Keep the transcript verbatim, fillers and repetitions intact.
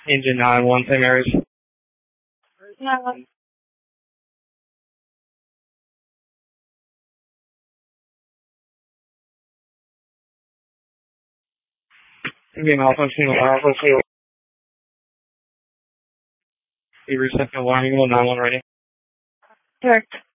Engine nine one, Saint Mary's. Yeah. Give me Alpha Two, Alpha Two. Be reception alarm, Eagle nine one ready. Correct.